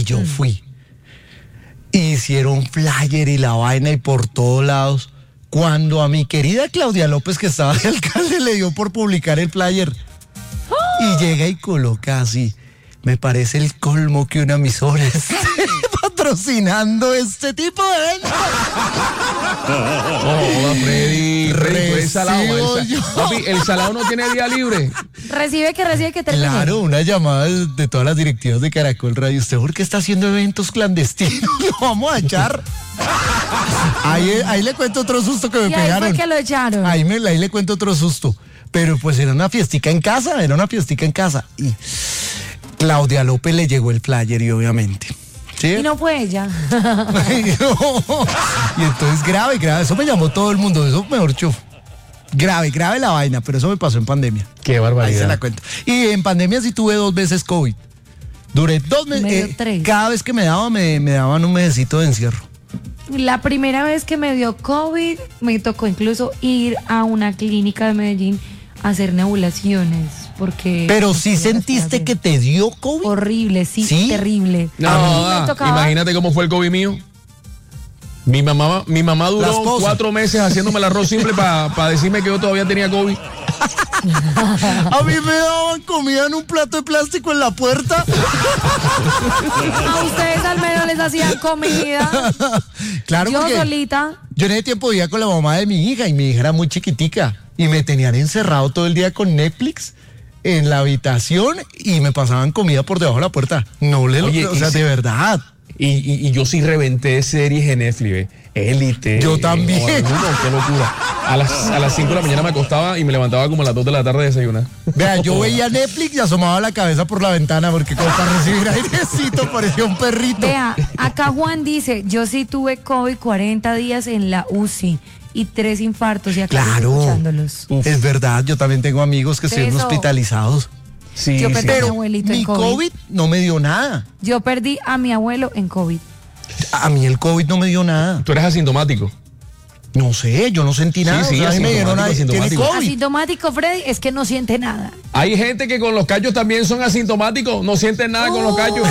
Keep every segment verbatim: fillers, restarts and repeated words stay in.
Y yo fui. Hicieron flyer y la vaina y por todos lados. Cuando a mi querida Claudia López, que estaba de alcalde, le dio por publicar el flyer. Y llega y coloca así. Me parece el colmo que una emisora esté patrocinando este tipo de eventos. Oh, Freddy, Freddy, el salado, el, yo. papi, el salado no tiene día libre. Recibe que recibe que termine. Claro, una llamada de, de todas las directivas de Caracol Radio. ¿Usted por qué está haciendo eventos clandestinos? Lo vamos a echar. Ahí, ahí le cuento otro susto que me y ahí pegaron. fue que lo echaron. Ahí, me, ahí le cuento otro susto. Pero pues era una fiestica en casa, era una fiestica en casa. Y Claudia López le llegó el flyer y obviamente. ¿Sí? Y no fue ella. Ay, no. Y entonces grave, grave. Eso me llamó todo el mundo. Eso mejor chuf. Grave, grave la vaina, pero eso me pasó en pandemia. Qué barbaridad. Ahí se la cuento. Y en pandemia sí tuve dos veces COVID. Duré dos meses. Eh, tres. Cada vez que me daba, me, me daban un mesecito de encierro. La primera vez que me dio COVID, me tocó incluso ir a una clínica de Medellín a hacer nebulaciones. Porque Pero sí sentiste que te dio COVID. Horrible, sí, ¿Sí? terrible. No, A mí ah, me tocaba... imagínate cómo fue el COVID mío. Mi mamá, mi mamá duró cuatro meses haciéndome el arroz simple para pa decirme que yo todavía tenía COVID. A mí me daban comida en un plato de plástico en la puerta. A ustedes al menos les hacían comida. Claro, yo porque solita. Yo en ese tiempo vivía con la mamá de mi hija y mi hija era muy chiquitica y me tenían encerrado todo el día con Netflix en la habitación y me pasaban comida por debajo de la puerta. No le Oye, lo, o sea, y de si- verdad. Y, y, y yo sí reventé series en Netflix, ¿ve? Élite. Yo también. No, no, qué locura. A las, a las cinco de la mañana me acostaba y me levantaba como a las dos de la tarde a desayunar. Vea, yo veía Netflix y asomaba la cabeza por la ventana porque como para recibir airecito parecía un perrito. Vea, acá Juan dice, yo sí tuve COVID cuarenta días en la U C I y tres infartos y acá Claro, escuchándolos. es verdad, yo también tengo amigos que estuvieron Eso. hospitalizados. Sí, Yo sí. perdí a mi Pero abuelito en mi COVID. COVID no me dio nada. Yo perdí a mi abuelo en COVID. A mí el COVID no me dio nada. Tú eres asintomático. No sé, yo no sentí nada. sí, o sea, a mí me dijeron, asintomático, "Ay, tiene asintomático". COVID". Asintomático, Freddy, es que no siente nada. Hay gente que con los callos también son asintomáticos, no sienten nada con los callos.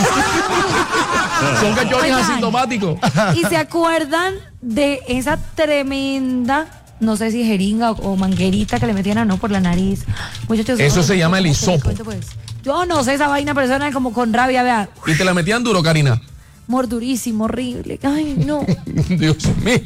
Son callones Oigan. asintomáticos. ¿Y se acuerdan de esa tremenda, no sé si jeringa o, o manguerita que le metían a no por la nariz? Muchachos, Eso oh, se llama el ¿cómo te hisopo. cuento, pues? Yo no sé esa vaina, pero suena como con rabia, vea. Y te la metían duro, Karina. Mordurísimo, horrible. Ay, no. Dios mío.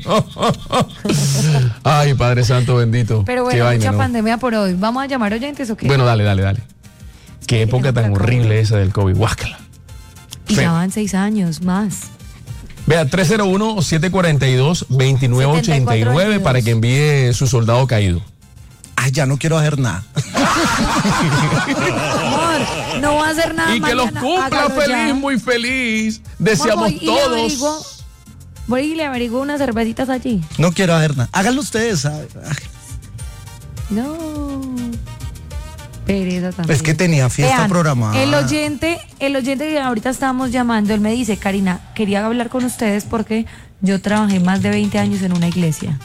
Ay, Padre Santo bendito. Pero Qué bueno, vaina, mucha ¿no? pandemia por hoy. ¿Vamos a llamar oyentes o qué? Bueno, dale, dale, dale. Qué época tenemos tan por acá? horrible esa del COVID. Guácala. y fe- ya van seis años más. Vea, tres cero uno, siete cuatro dos, dos nueve ocho nueve setenta y cuatro para que envíe su soldado caído. Ay, ya no quiero hacer nada. Amor, no va a hacer nada Y que los mañana, cumpla hágalo feliz, ya. muy feliz. Amor, Deseamos voy y le averiguo- todos. Voy y le averiguo unas cervecitas allí. No quiero hacer nada. Háganlo ustedes. ay, ay. No. Pereza también. Es que tenía fiesta Vean, programada. El oyente, el oyente que ahorita estábamos llamando, él me dice, Karina, quería hablar con ustedes porque yo trabajé más de veinte años en una iglesia.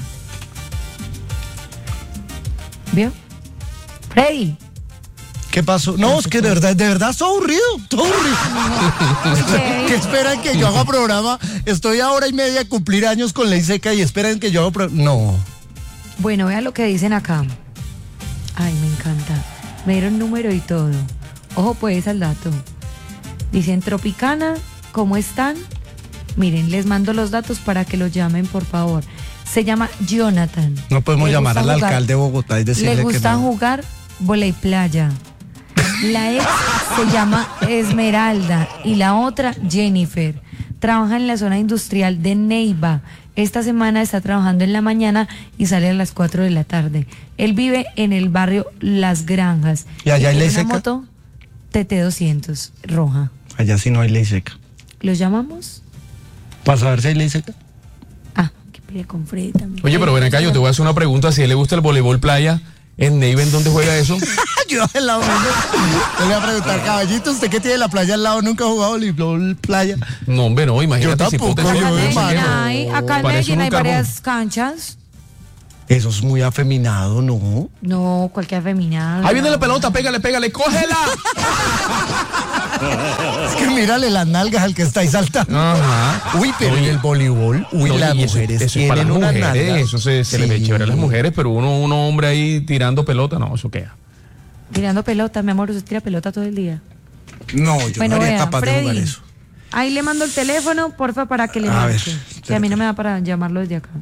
¿Vio? Freddy. ¿Qué pasó? No, es que de verdad, de verdad, estoy aburrido. Estoy aburrido. ¿Qué esperan que yo haga programa? Estoy a hora y media a cumplir años con Ley Seca y esperan que yo haga programa. No. Bueno, vean lo que dicen acá. Ay, me encanta. Me dieron número y todo. Ojo pues al dato. Dicen Tropicana, ¿cómo están? Miren, les mando los datos para que lo llamen, por favor. Se llama Jonathan. No podemos Le llamar gusta al jugar- alcalde de Bogotá y decirle Le que gusta no. jugar voley playa. La ex se llama Esmeralda y la otra Jennifer. Trabaja en la zona industrial de Neiva. Esta semana está trabajando en la mañana y sale a las cuatro de la tarde. Él vive en el barrio Las Granjas. ¿Y allá hay tiene ley una seca? moto T T doscientos roja. Allá sí no hay Ley Seca. ¿Los llamamos? ¿Para saber si hay Ley Seca? Ah, que pelea con Freddy también. Oye, pero ven acá, yo te voy a hacer una pregunta. Si a él le gusta el voleibol playa, ¿en Neiva en dónde juega eso? Yo al lado mismo. Le voy a preguntar, caballito, ¿usted que tiene la playa al lado nunca ha jugado voleibol playa? No, hombre, no, imagínate Yo si tampoco, ponte- yo, Acá en Medellín hermano. hay, acá en Parece Medellín un hay carbón. varias canchas. Eso es muy afeminado, ¿no? No, cualquier afeminado. Ahí viene la pelota, pégale, pégale, cógela. Es que Mírale las nalgas al que está ahí saltando. Ajá. Uy, pero en el voleibol, uy, No, las y eso- mujeres eso es para tienen las unas mujeres, nalgas. eso se, se le Sí. ve chévere a las mujeres, pero uno, uno hombre ahí tirando pelota, no, eso queda. Tirando pelota, mi amor, usted tira pelota todo el día. No, yo Bueno, no sería vea, capaz de jugar Freddy, eso. ahí le mando el teléfono, porfa, para que le A ver, marque. Que a mí no me da para llamarlo desde acá.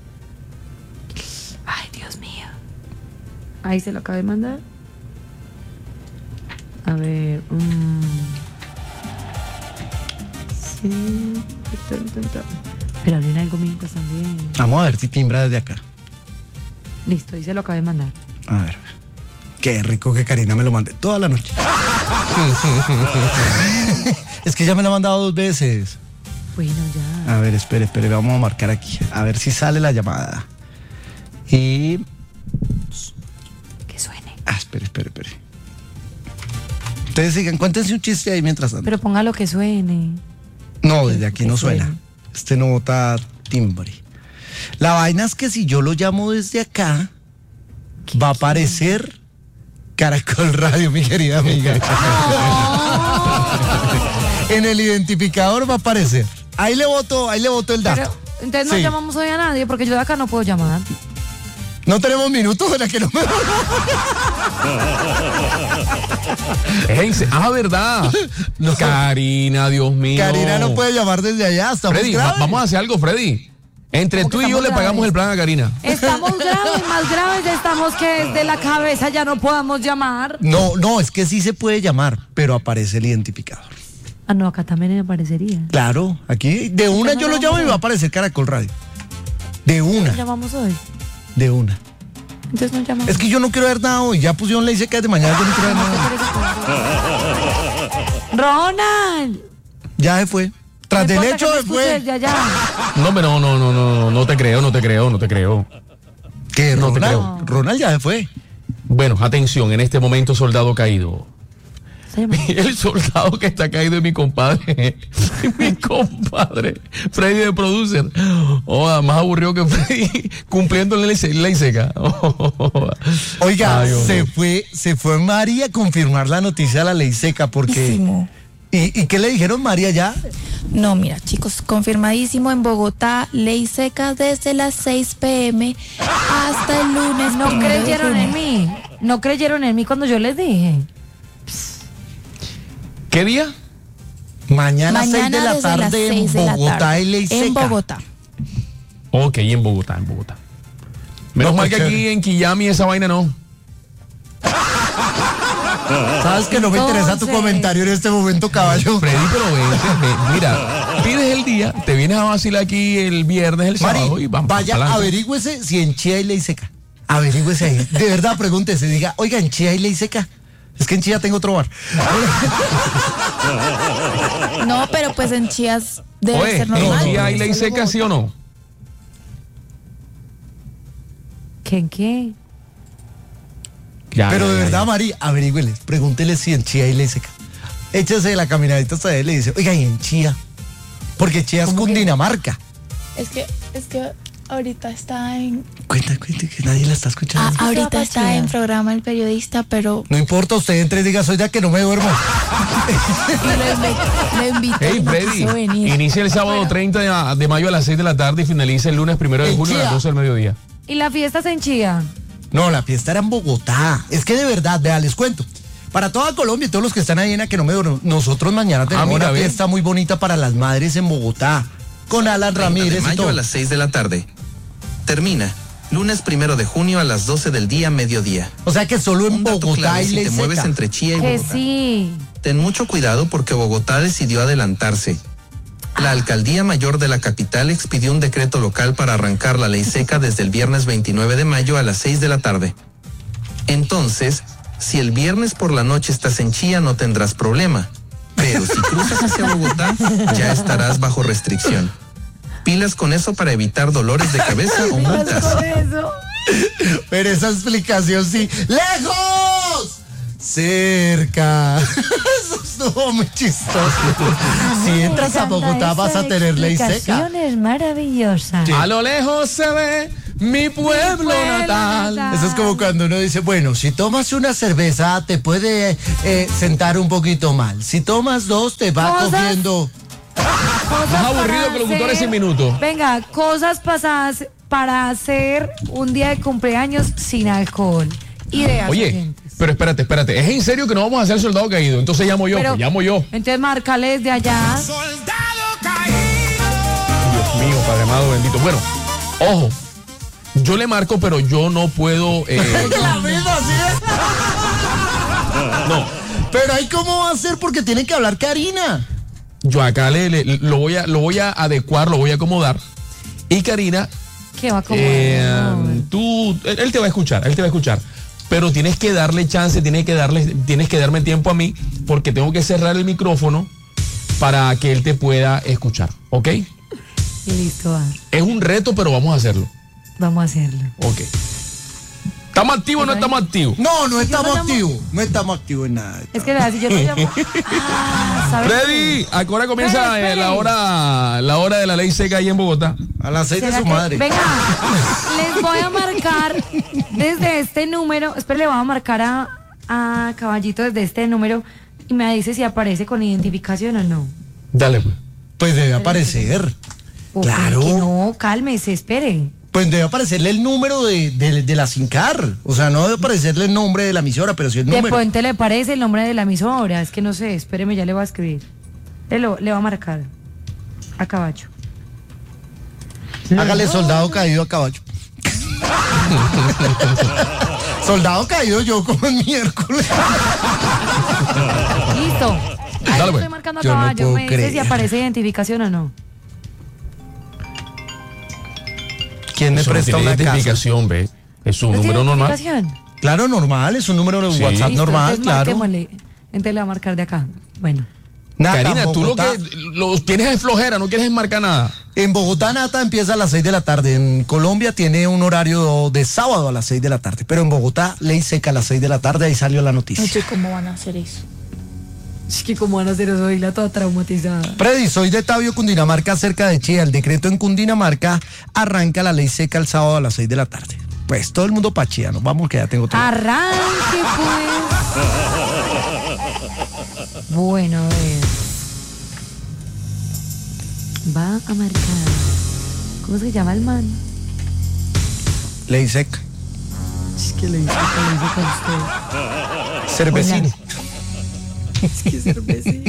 Ay, Dios mío. Ahí se lo acabo de mandar. A ver. mm. Sí. Pero hablen algo mientras también. Vamos a ver si timbra desde acá. Listo, ahí se lo acabo de mandar. A ver. Qué rico que Karina me lo mande toda la noche. Es que ya me lo ha mandado dos veces. Bueno, ya. A ver, espere, espere, vamos a marcar aquí. A ver si sale la llamada. Y... Que suene. Ah, espere, espere, espere. Ustedes sigan, cuéntense un chiste ahí mientras tanto. Pero póngalo que suene. No, desde aquí que no suena. suene. Este no bota timbre. La vaina es que si yo lo llamo desde acá, va a aparecer Caracol Radio, mi querida amiga. En el identificador va a aparecer. Ahí le voto, ahí le voto el dato. Pero, entonces no Sí. llamamos hoy a nadie porque yo de acá no puedo llamar. No tenemos minutos en la que no me... Ey, se- ah, verdad. No. Karina, Dios mío. Karina no puede llamar desde allá. Estamos Freddy, va- graves. vamos a hacer algo, Freddy. Entre ¿Cómo tú que y yo le estamos pagamos graves? el plan a Karina. Estamos graves, más graves estamos que desde la cabeza ya no podamos llamar. No, no, es que sí se puede llamar, pero aparece el identificador. Ah, no, acá también me aparecería. Claro, aquí de una no yo lo llamamos llamo y hoy? va a aparecer Caracol Radio. De una, Llamamos hoy. de una. Entonces no llamamos. Es que yo no quiero ver nada hoy. Ya pusieron ley seca de mañana, yo no quiero ver nada. Ronald. Ya se fue. Tras No del importa hecho que me se escuche fue. desde allá. No, pero no, no, no, no, no te creo, no te creo, no te creo. ¿Qué, No te Ronald? creo. Ronald ya se fue. Bueno, atención, en este momento soldado caído. Se llama- El soldado que está caído es mi compadre. Mi compadre. Freddy de producer. Oh, más aburrido que Freddy cumpliendo la ley, ley seca. Oh, Oiga, Ay, se hombre. fue, se fue María a confirmar la noticia de la ley seca porque. Confirmadísimo. ¿Y, ¿Y qué le dijeron María ya? No, mira, chicos, confirmadísimo en Bogotá, ley seca desde las seis pm hasta el lunes. No primero de creyeron en junio. mí. No creyeron en mí cuando yo les dije. ¿Qué día? Mañana, seis Mañana de la desde las tarde en seis de la Bogotá tarde, hay ley seca. en Bogotá. Ok, en Bogotá, en Bogotá. Menos No, mal pues, que aquí chévere. en Quillami esa vaina no. Sabes que no me interesa tu Entonces- comentario en este momento, caballo. Freddy, pero vente, ven, mira, pides el día, te vienes a vacilar aquí el viernes, el Mari, sábado y vamos. vaya, pa'lante. averígüese si en Chía hay ley seca. Averígüese ahí. De verdad, pregúntese, diga, oiga, ¿en Chía hay ley seca? Es que en Chía tengo otro bar. No, pero pues en Chías debe Oye, ser ¿en normal. Chía hay ley seca, sí o no? ¿Quién qué? Ya, Pero ya, de ya, verdad, ya. Mari, averígüele, pregúntele si en Chía hay ley seca. Échese la caminadita hasta él y le dice, oiga, ¿y en Chía? Porque Chía es Cundinamarca. Es que, es que ahorita está en... Cuenta, cuenta, que nadie la está Ah, escuchando. ahorita pa' está Chía. en programa el periodista, pero No importa, usted entre y diga, soy ya que no me duermo. le invito Hey, y no Freddy, quiso venir. inicia el sábado treinta de, de mayo a las seis de la tarde y finaliza el lunes primero de En junio a las Chía. doce del mediodía. ¿Y la fiesta es en Chía? No, la fiesta era en Bogotá. Es que de verdad, vea, les cuento. Para toda Colombia y todos los que están ahí en la que no me duermo, nosotros mañana tenemos mira, una ve. fiesta muy bonita para las madres en Bogotá. Con Alan Ramírez de y mayo todo. a las seis de la tarde. Termina. Lunes primero de junio a las doce del día, mediodía. O sea que solo en Un dato Bogotá clave hay si ley te mueves seca. entre Chía y Que Bogotá. sí. Ten mucho cuidado porque Bogotá decidió adelantarse. La Alcaldía Mayor de la capital expidió un decreto local para arrancar la ley seca desde el viernes veintinueve de mayo a las seis de la tarde. Entonces, si el viernes por la noche estás en Chía no tendrás problema. Pero si cruzas hacia Bogotá, ya estarás bajo restricción. Pilas con eso para evitar dolores de cabeza o multas. Eso. Pero esa explicación sí. ¡Lejos! Cerca. Eso estuvo muy chistoso. Si entras a Bogotá vas a tener ley seca. Es maravillosa. Sí. A lo lejos se ve mi pueblo pueblo natal. natal. Eso es como cuando uno dice, bueno, si tomas una cerveza te puede eh, sentar un poquito mal. Si tomas dos te va Cosas- cogiendo. Cosas Más aburrido para que locutores hacer- sin minuto. Venga, cosas pasadas para hacer un día de cumpleaños sin alcohol. Ideas. Oye, oyentes. pero espérate, espérate. ¿Es en serio que no vamos a hacer soldado caído? Entonces llamo yo, Pero- pues, llamo yo. Entonces márcale desde allá. Dios mío, Padre amado bendito. Bueno, ojo. Yo le marco, pero yo no puedo. eh, La misma, ¿sí? no, Pero ahí cómo va a ser porque tiene que hablar Karina. yo acá le, le- lo voy a, lo voy a adecuar, lo voy a acomodar. Y Karina, ¿Qué va a comer? eh, tú, él, él te va a escuchar, él te va a escuchar. Pero tienes que darle chance, tienes que darle, tienes que darme tiempo a mí, porque tengo que cerrar el micrófono para que él te pueda escuchar, ¿ok? Y listo, va. Es un reto, pero vamos a hacerlo, Vamos a hacerlo. ok. ¿Estamos activos o no estamos activos? No, no estamos Yo no llamo- activos. No estamos activos en nada. Es que vea, si yo te llamo. Ah, ¿sabes Freddy, ¿a qué hora comienza Espere, eh, espere. la hora la hora de la ley seca ahí en Bogotá? A las seis de ¿Será su que- madre. Venga, les voy a marcar desde este número. Espera, le voy a marcar a, a Caballito desde este número y me dice si aparece con identificación o no. Dale, pues. Pues debe aparecer. O Claro. que no, cálmese, espere. Pues debe aparecerle el número de, de, de la SINCAR. O sea, no debe aparecerle el nombre de la emisora, pero sí el De número. pronto le aparece el nombre de la emisora. Es que no sé, espéreme, ya le voy a escribir. Le, lo, le voy a marcar a Caballo. Hágale soldado caído a caballo. Soldado caído yo como el miércoles. Listo. Ahí Dale, le pues. estoy marcando a Yo no Caballo. puedo me dice creer. si aparece identificación o no. ¿Quién me Eso no presta tiene una casa? identificación, ve. Es un ¿No tiene número normal. identificación? Claro, normal, es un número de Sí. WhatsApp Listo, normal, entonces claro. marquémosle. Entonces le voy a marcar de acá. Bueno. Nata, Karina, en tú lo Bogotá- que lo tienes es flojera, no quieres marcar nada. En Bogotá, Nata empieza a las seis de la tarde. En Colombia tiene un horario de sábado a las seis de la tarde. Pero en Bogotá, ley seca a las seis de la tarde. Ahí salió la No noticia. sé cómo van a hacer eso. Es que como van a hacer eso, y la toda traumatizada. Freddy, soy de Tabio, Cundinamarca, cerca de Chía. El decreto en Cundinamarca arranca la ley seca el sábado a las seis de la tarde. Pues todo el mundo pa' Chía. Nos vamos, que ya tengo todo. Arranque, pues. Bueno, a ver. Va a marcar. ¿Cómo se llama el man? Ley seca. Es que le dice que le dice con usted. Cervecín. Es que cervecín.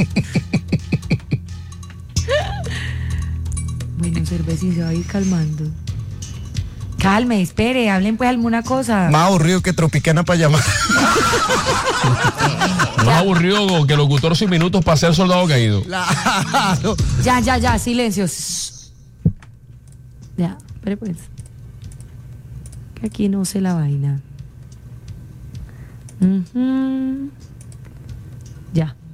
Bueno, cervecín se va a ir calmando. Calme, espere, hablen pues alguna cosa. Más aburrido que Tropicana para llamar. Más aburrido que locutor sin minutos para ser soldado caído. Claro. Ya, ya, ya, silencio. Shh. Ya, espere pues. Que aquí no sé la vaina. Ujú. Ya.